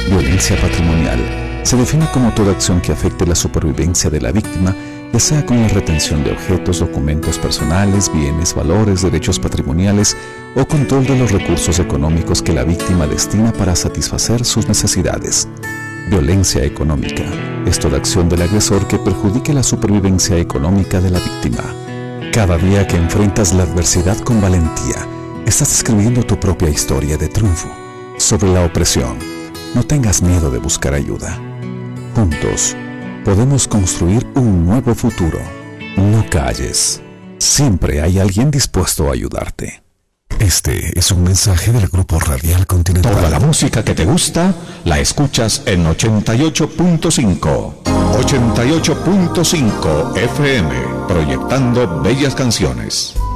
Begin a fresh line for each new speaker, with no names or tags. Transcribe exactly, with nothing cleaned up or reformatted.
Violencia patrimonial se define como toda acción que afecte la supervivencia de la víctima, ya sea con la retención de objetos, documentos personales, bienes, valores, derechos patrimoniales o control de los recursos económicos que la víctima destina para satisfacer sus necesidades. Violencia económica es toda acción del agresor que perjudique la supervivencia económica de la víctima. Cada día que enfrentas la adversidad con valentía, estás escribiendo tu propia historia de triunfo sobre la opresión. No tengas miedo de buscar ayuda. Juntos podemos construir un nuevo futuro. No calles. Siempre hay alguien dispuesto a ayudarte.
Este es un mensaje del Grupo Radial Continental.
Toda la música que te gusta la escuchas en ochenta y ocho punto cinco. ochenta y ocho punto cinco F M, proyectando bellas canciones.